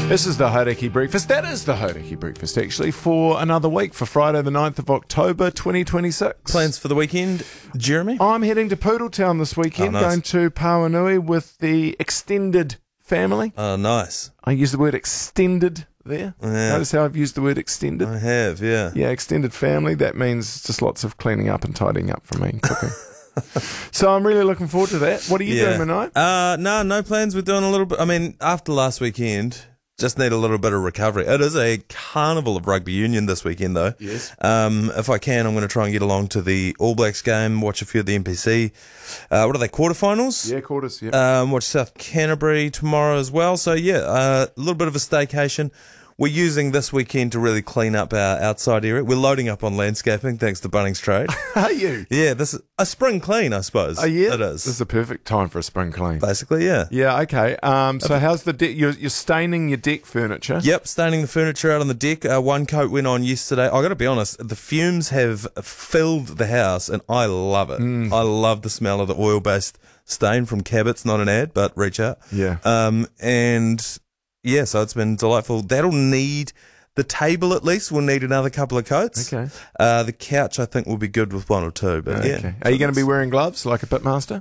This is the Hauraki Breakfast. That is the Hauraki Breakfast, actually, for another week, for Friday the 9th of October, 2026. Plans for the weekend, Jeremy? I'm heading to Poodletown this weekend, going to Pauanui with the extended family. Oh, nice. I use the word extended there. Yeah. Notice how I've used the word extended? I have, yeah. Yeah, extended family. That means just lots of cleaning up and tidying up for me and cooking. So I'm really looking forward to that. What are you doing tonight? No plans. We're doing a little bit. I mean, after last weekend, just need a little bit of recovery. It is a carnival of rugby union this weekend, though. Yes. If I can, I'm going to try and get along to the All Blacks game, watch a few of the NPC. What are they, quarterfinals? Yeah, quarters, yeah. Watch South Canterbury tomorrow as well. So, a little bit of a staycation. We're using this weekend to really clean up our outside area. We're loading up on landscaping, thanks to Bunnings Trade. Are you? Yeah, this is a spring clean, I suppose. Oh, yeah? It is. This is the perfect time for a spring clean. Basically, yeah. Yeah, okay. So how's the deck? You're staining your deck furniture? Yep, staining the furniture out on the deck. One coat went on yesterday. I got to be honest, the fumes have filled the house, and I love it. I love the smell of the oil-based stain from Cabot's. Not an ad, but reach out. Yeah. Yeah, so it's been delightful. That'll need the table at least. We'll need another couple of coats. Okay. The couch I think will be good with one or two. But Okay. Are you going to be wearing gloves like a pitmaster?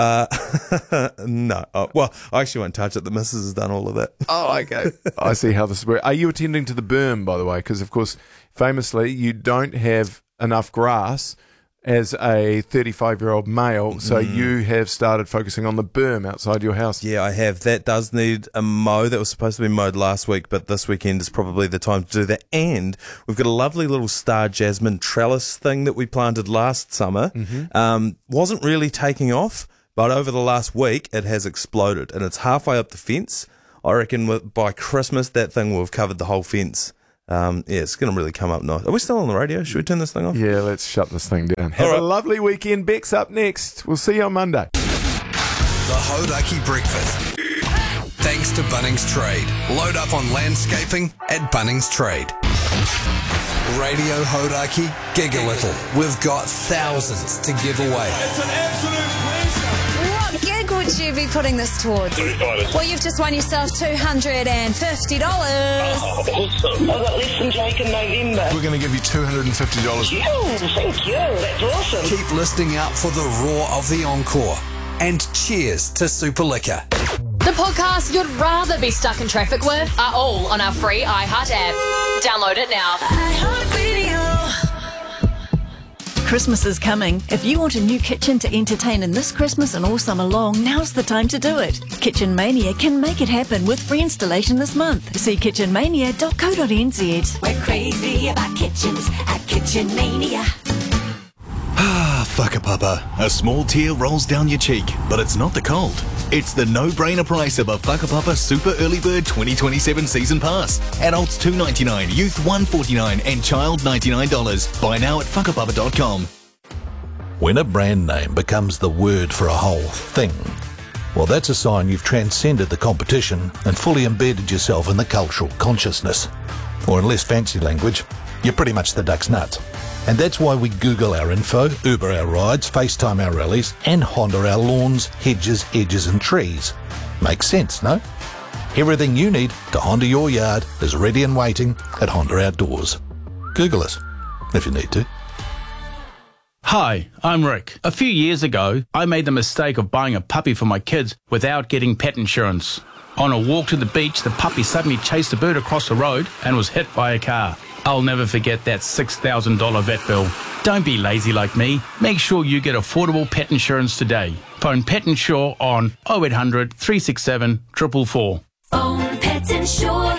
No. Well, I actually won't touch it. The missus has done all of that. Oh, okay. I see how this works. Are you attending to the berm, by the way? Because, of course, famously, you don't have enough grass as a 35-year-old male, so you have started focusing on the berm outside your house. Yeah, I have. That does need a mow. That was supposed to be mowed last week, but this weekend is probably the time to do that. And we've got a lovely little star jasmine trellis thing that we planted last summer. Wasn't really taking off, but over the last week, it has exploded, and it's halfway up the fence. I reckon by Christmas, that thing will have covered the whole fence. It's going to really come up nice. Are we still on the radio? Should we turn this thing off? Yeah, let's shut this thing down. Have a lovely weekend. Beck's up next. We'll see you on Monday. The Hauraki Breakfast. Thanks to Bunnings Trade. Load up on landscaping at Bunnings Trade. Radio Hauraki, gig a little. We've got thousands to give away. It's an absolute pleasure. What gig would you be putting this towards? Well, you've just won yourself $250. Oh, awesome. I've got less than Jake in November. We're going to give you $250. Thank you. That's awesome. Keep listening out for the roar of the encore. And cheers to Super Liquor. The podcasts you'd rather be stuck in traffic with are all on our free iHeart app. Download it now. Christmas is coming. If you want a new kitchen to entertain in this Christmas and all summer long, now's the time to do it. Kitchen Mania can make it happen with free installation this month. See kitchenmania.co.nz. We're crazy about kitchens at Kitchen Mania. Whakapapa. A small tear rolls down your cheek, but it's not the cold. It's the no-brainer price of a Whakapapa Super Early Bird 2027 Season Pass. Adults $2.99, youth $1.49 and child $99. Buy now at whakapapa.com. When a brand name becomes the word for a whole thing, well, that's a sign you've transcended the competition and fully embedded yourself in the cultural consciousness. Or in less fancy language, you're pretty much the duck's nut. And that's why we Google our info, Uber our rides, FaceTime our rallies, and Honda our lawns, hedges, edges and trees. Makes sense, no? Everything you need to Honda your yard is ready and waiting at Honda Outdoors. Google us, if you need to. Hi, I'm Rick. A few years ago, I made the mistake of buying a puppy for my kids without getting pet insurance. On a walk to the beach, the puppy suddenly chased a bird across the road and was hit by a car. I'll never forget that $6,000 vet bill. Don't be lazy like me. Make sure you get affordable pet insurance today. Phone Pet Insure on 0800 367 444. Phone Pet Insure.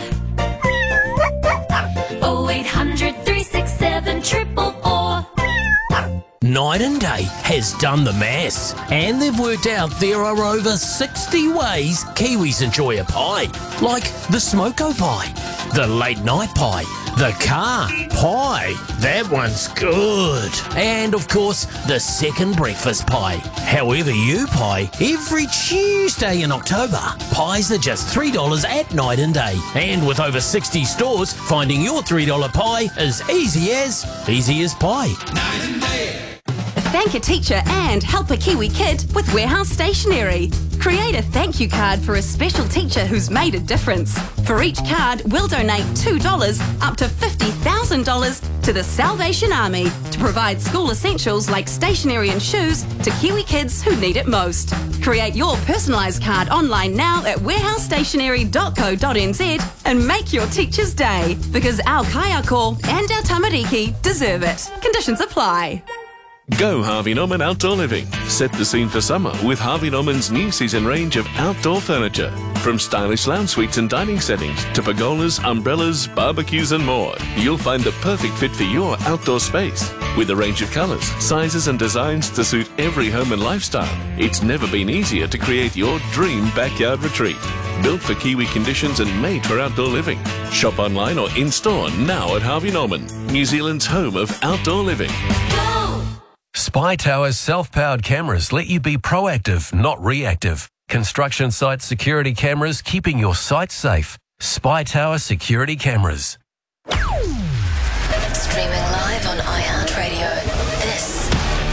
0800 367 444. Night and Day has done the maths, and they've worked out there are over 60 ways Kiwis enjoy a pie, like the smoko pie, the late night pie, the car pie, that one's good, and of course the second breakfast pie. However you pie, every Tuesday in October, pies are just $3 at Night and Day, and with over 60 stores, finding your $3 pie is easy as pie. Night and Day. Thank a teacher and help a Kiwi kid with Warehouse Stationery. Create a thank you card for a special teacher who's made a difference. For each card, we'll donate $2 up to $50,000 to the Salvation Army to provide school essentials like stationery and shoes to Kiwi kids who need it most. Create your personalised card online now at warehousestationery.co.nz and make your teacher's day, because our kaiako and our tamariki deserve it. Conditions apply. Go Harvey Norman Outdoor Living. Set the scene for summer with Harvey Norman's new season range of outdoor furniture. From stylish lounge suites and dining settings to pergolas, umbrellas, barbecues and more. You'll find the perfect fit for your outdoor space. With a range of colours, sizes and designs to suit every home and lifestyle, it's never been easier to create your dream backyard retreat. Built for Kiwi conditions and made for outdoor living. Shop online or in-store now at Harvey Norman, New Zealand's home of outdoor living. Spy Tower's self-powered cameras let you be proactive, not reactive. Construction site security cameras keeping your site safe. Spy Tower security cameras. Streaming live on iHeartRadio. This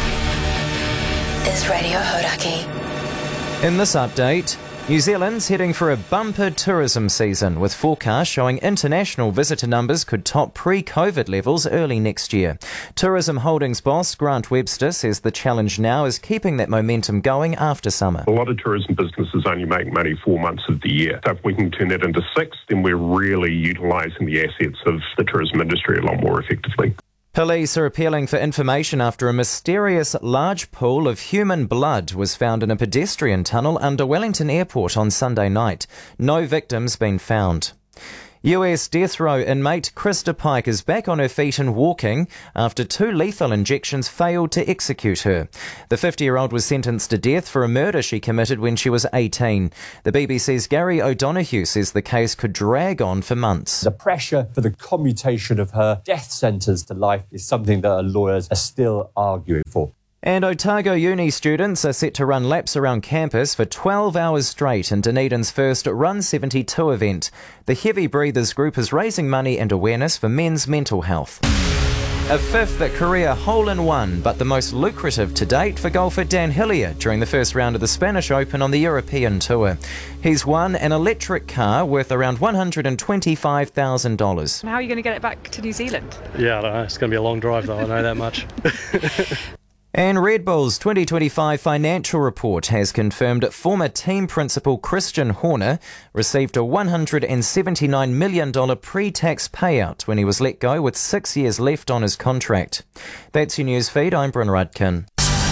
is Radio Hodaki. In this update, New Zealand's heading for a bumper tourism season, with forecasts showing international visitor numbers could top pre-COVID levels early next year. Tourism Holdings boss Grant Webster says the challenge now is keeping that momentum going after summer. A lot of tourism businesses only make money 4 months of the year. So if we can turn that into 6, then we're really utilising the assets of the tourism industry a lot more effectively. Police are appealing for information after a mysterious large pool of human blood was found in a pedestrian tunnel under Wellington Airport on Sunday night. No victims been found. US death row inmate Krista Pike is back on her feet and walking after 2 lethal injections failed to execute her. The 50-year-old was sentenced to death for a murder she committed when she was 18. The BBC's Gary O'Donoghue says the case could drag on for months. The pressure for the commutation of her death sentence to life is something that her lawyers are still arguing for. And Otago Uni students are set to run laps around campus for 12 hours straight in Dunedin's first Run 72 event. The Heavy Breathers group is raising money and awareness for men's mental health. A 5th career hole-in-one, but the most lucrative to date for golfer Dan Hillier during the first round of the Spanish Open on the European Tour. He's won an electric car worth around $125,000. How are you going to get it back to New Zealand? Yeah, I don't know. It's going to be a long drive, though. I know that much. And Red Bull's 2025 financial report has confirmed former team principal Christian Horner received a $179 million pre-tax payout when he was let go with 6 years left on his contract. That's your news feed. I'm Bryn Rudkin.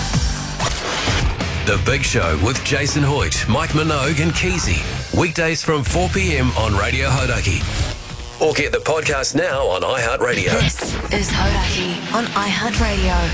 The Big Show with Jason Hoyt, Mike Minogue and Keezy. Weekdays from 4 p.m. on Radio Hodaki. Or get the podcast now on iHeartRadio. This is Hodaki on iHeartRadio.